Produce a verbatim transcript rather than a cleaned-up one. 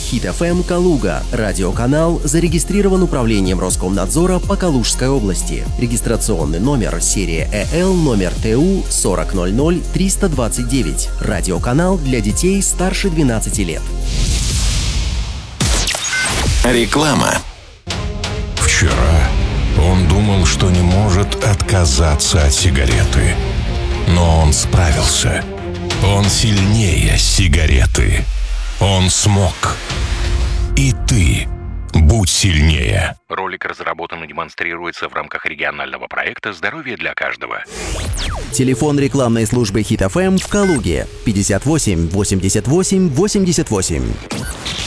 Хит эф эм Калуга. Радиоканал зарегистрирован управлением Роскомнадзора по Калужской области. Регистрационный номер серия ЭЛ номер ТУ сорок ноль ноль триста двадцать девять. Радиоканал для детей старше двенадцати лет. Реклама. Вчера он думал, что не может отказаться от сигареты. Но он справился. Он сильнее сигареты. Он смог. И ты будь сильнее. Ролик разработан и демонстрируется в рамках регионального проекта «Здоровье для каждого». Телефон рекламной службы Хит эф эм в Калуге пятьдесят восемь восемьдесят восемь восемьдесят восемь.